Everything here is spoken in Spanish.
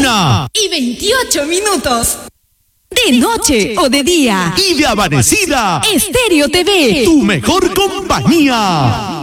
1:28. De noche o de día. Y de amanecida. Estéreo TV. Tu mejor compañía.